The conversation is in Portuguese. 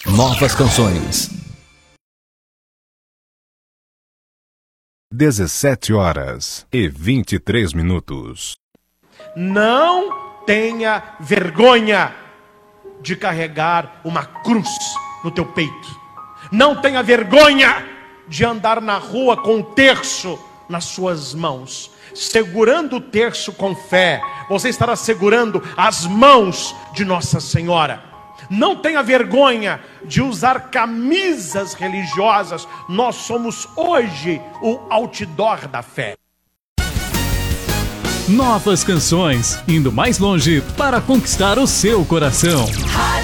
Novas canções. 17h23. Não tenha vergonha de carregar uma cruz no teu peito. Não tenha vergonha de andar na rua com um terço nas suas mãos. Segurando o terço com fé, você estará segurando as mãos de Nossa Senhora. Não tenha vergonha de usar camisas religiosas. Nós somos hoje o outdoor da fé. Novas canções, indo mais longe para conquistar o seu coração.